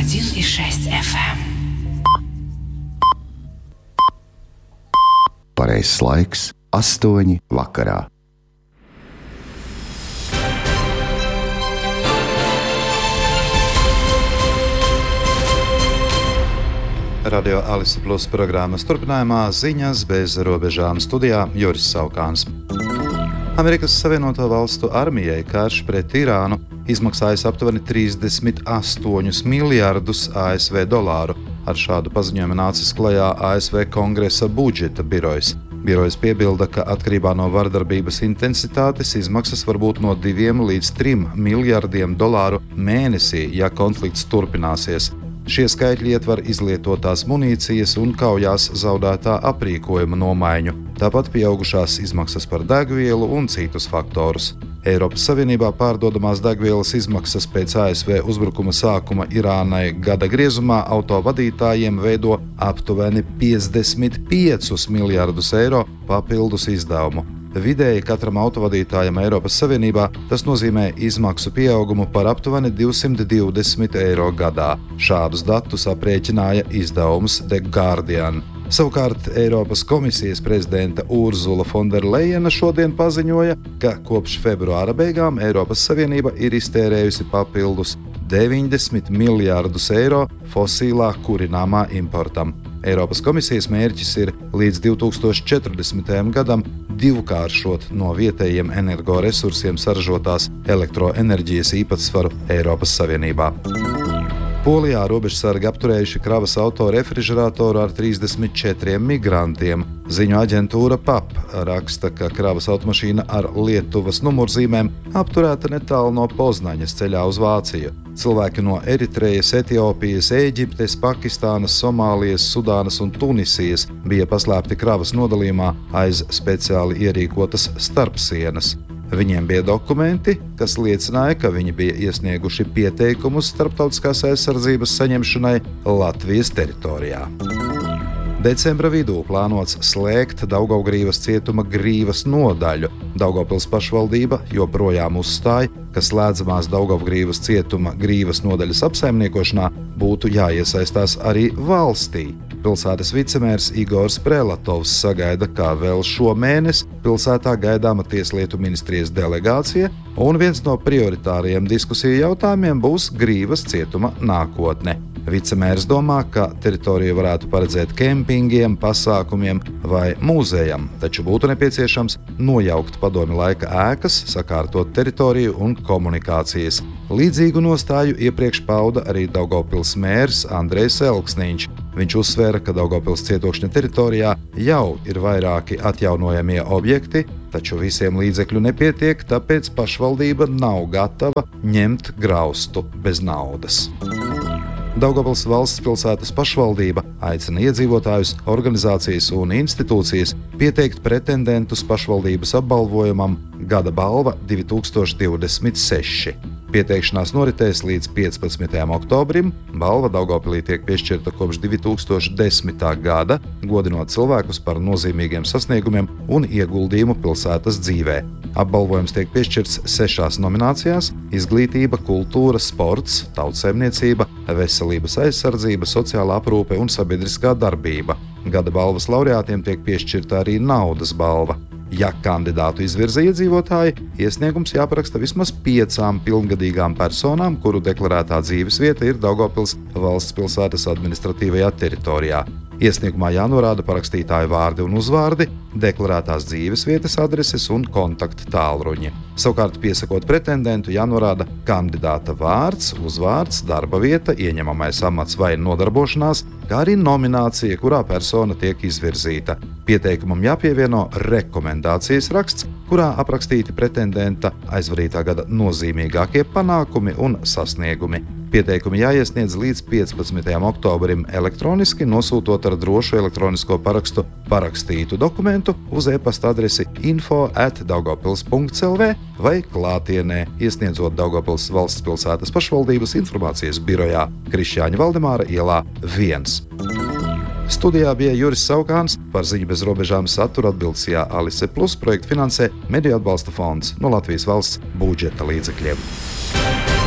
101,6 FM. Pareizs laiks - 8 vakarā. Radio Alise Plus programmas turpinājumā ziņas bez robežām studijā Juris Saukāns. Amerikas Savienoto Valstu armijai karš pret Irānu izmaksājis aptuveni 38 miljardus ASV dolāru. Ar šādu paziņojumu nācis klajā ASV Kongresa budžeta birojs. Birojs piebilda, ka atkarībā no vardarbības intensitātes izmaksas var būt no 2 līdz 3 miljardiem dolāru mēnesī, ja konflikts turpināsies. Šie skaitļi ietver izlietotās munīcijas un kaujās zaudētā aprīkojuma nomaiņu, tāpat pieaugušās izmaksas par degvielu un citus faktorus. Eiropas Savienībā pārdodamās degvielas izmaksas pēc ASV uzbrukuma sākuma Irānai gada griezumā autovadītājiem veido aptuveni 55 miljardus eiro papildus izdevumu. Vidēji katram autovadītājam Eiropas Savienībā tas nozīmē izmaksu pieaugumu par aptuveni 220 eiro gadā. Šādus datus aprēķināja izdevums The Guardian. Savukārt Eiropas komisijas prezidenta Urzula Fonderlejena šodien paziņoja, ka kopš februāra beigām Eiropas Savienība ir iztērējusi papildus 90 miljārdus eiro fosilā kurināmā importam. Eiropas komisijas mērķis ir līdz 2040. gadam divkāršot no vietējiem energoresursiem saražotās elektroenerģijas īpatsvaru Eiropas Savienībā. Polijā robežsargi apturējuši kravas auto refrižeratoru ar 34 migrantiem. Ziņu aģentūra PAP raksta, ka kravas automašīna ar Lietuvas numurzīmēm apturēta netālu no Poznaņas ceļā uz Vāciju. Cilvēki no Eritrejas, Etiopijas, Ēģiptes, Pakistānas, Somālijas, Sudānas un Tunisijas bija paslēpti kravas nodalījumā aiz speciāli ierīkotas starpsienas. Viņiem bija dokumenti, kas liecināja, ka viņi bija iesnieguši pieteikumus starptautiskās aizsardzības saņemšanai Latvijas teritorijā. Decembra vidū plānots slēgt Daugavgrīvas cietuma Grīvas nodaļu. Daugavpils pašvaldība joprojām uzstāja, ka slēdzamās Daugavgrīvas cietuma Grīvas nodaļas apsaimniekošanā būtu jāiesaistās arī valstī. Pilsētas vicemērs Igors Prelatovs sagaida, ka vēl šomēnes pilsētā gaidāma Tieslietu ministrijas delegācija, un viens no prioritāriem diskusiju jautājumiem būs Grīvas cietuma nākotne. Vicemērs domā, ka teritoriju varētu paredzēt kempingiem, pasākumiem vai mūzejam, taču būtu nepieciešams nojaukt padomju laika ēkas, sakārtot teritoriju un komunikācijas. Līdzīgu nostāju iepriekš pauda arī Daugavpils mērs Andrejs Elksniņš. Viņš uzsvēra, ka Daugavpils cietokšņa teritorijā jau ir vairāki atjaunojamie objekti, taču visiem līdzekļu nepietiek, tāpēc pašvaldība nav gatava ņemt graustu bez naudas. Daugavpils valsts pilsētas pašvaldība aicina iedzīvotājus, organizācijas un institūcijas pieteikt pretendentus pašvaldības apbalvojumam Gada balva 2026. Pieteikšanās noritēs līdz 15. oktobrim. Balva Daugavpilī tiek piešķirta kopš 2010. gada, godinot cilvēkus par nozīmīgiem sasniegumiem un ieguldījumu pilsētas dzīvē. Apbalvojums tiek piešķirts 6 nominācijās – izglītība, kultūra, sports, tautsaimniecība, veselības aizsardzība, sociālā aprūpe un sabiedriskā darbība. Gada balvas laureātiem tiek piešķirta arī naudas balva. Ja kandidātu izvirza iedzīvotāji, iesniegums jāparaksta vismaz 5 pilngadīgām personām, kuru deklarētā dzīvesvieta ir Daugavpils valsts pilsētas administratīvajā teritorijā. Iesniegumā jānorāda parakstītāju vārdi un uzvārdi, deklarētās dzīvesvietas adreses un kontakta tālruņi. Savukārt, piesakot pretendentu, jānorāda kandidāta vārds, uzvārds, darba vieta, ieņemamais amats vai nodarbošanās, kā arī nominācija, kurā persona tiek izvirzīta. Pieteikumam jāpievieno rekomendācijas raksts, kurā aprakstīti pretendenta aizvadītā gada nozīmīgākie panākumi un sasniegumi. Pieteikumi jāiesniedz līdz 15. oktobrim elektroniski, nosūtot ar drošu elektronisko parakstu parakstītu dokumentu uz e-pasta adresi info@daugavpils.lv vai klātienē, iesniedzot Daugavpils valsts pilsētas pašvaldības informācijas birojā Krišjāņa Valdemāra ielā 1. Studijā bija Juris Saukāns, par ziņu bez robežām satura atbildsījā Alise Plus projektu finansē Mediju atbalsta fonds no Latvijas valsts budžeta līdzekļiem.